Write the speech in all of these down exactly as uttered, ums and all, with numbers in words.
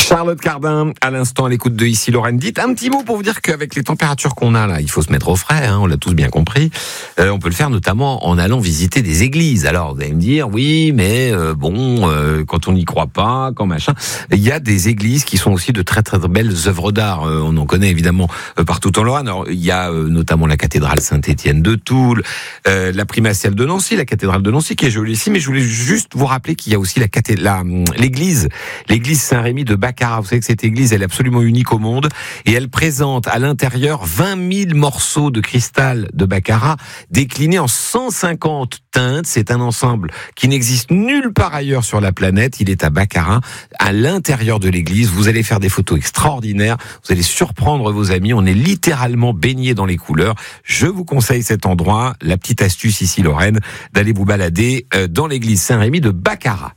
Charlotte Cardin, à l'instant à l'écoute de Ici Lorraine. Dites un petit mot pour vous dire qu'avec les températures qu'on a là, il faut se mettre au frais, hein, on l'a tous bien compris. Euh, on peut le faire notamment en allant visiter des églises. Alors vous allez me dire, oui, mais euh, bon, euh, quand on n'y croit pas, quand machin. Il y a des églises qui sont aussi de très très belles œuvres d'art. Euh, on en connaît évidemment euh, partout en Lorraine. Alors il y a euh, notamment la cathédrale Saint-Étienne de Toul, euh, la primatiale de Nancy, la cathédrale de Nancy qui est jolie ici. Mais je voulais juste vous rappeler qu'il y a aussi la cathé- la, l'église, l'église Saint-Rémy de Baccarat. Vous savez que cette église, elle est absolument unique au monde et elle présente à l'intérieur vingt mille morceaux de cristal de Baccarat déclinés en cent cinquante teintes. C'est un ensemble qui n'existe nulle part ailleurs sur la planète. Il est à Baccarat, à l'intérieur de l'église. Vous allez faire des photos extraordinaires. Vous allez surprendre vos amis. On est littéralement baigné dans les couleurs. Je vous conseille cet endroit. La petite astuce ici, Lorraine, d'aller vous balader dans l'église Saint-Rémy de Baccarat.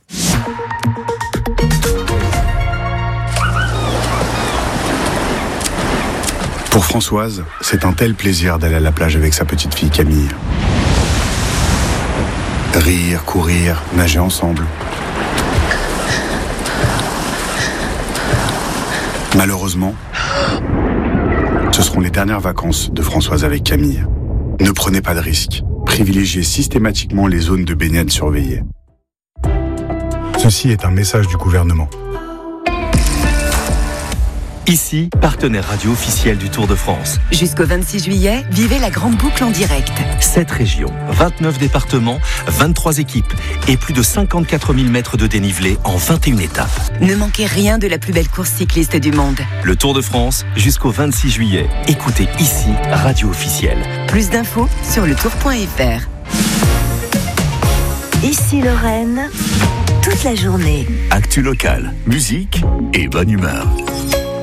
Pour Françoise, c'est un tel plaisir d'aller à la plage avec sa petite fille Camille. Rire, courir, nager ensemble. Malheureusement, ce seront les dernières vacances de Françoise avec Camille. Ne prenez pas de risques. Privilégiez systématiquement les zones de baignade surveillées. Ceci est un message du gouvernement. Ici, partenaire radio officiel du Tour de France. Jusqu'au vingt-six juillet, vivez la grande boucle en direct. sept régions, vingt-neuf départements, vingt-trois équipes et plus de cinquante-quatre mille mètres de dénivelé en vingt et une étapes. Ne manquez rien de la plus belle course cycliste du monde. Le Tour de France, jusqu'au vingt-six juillet. Écoutez ici, radio officielle. Plus d'infos sur le tour point f r. Ici Lorraine, toute la journée. Actu locale, musique et bonne humeur.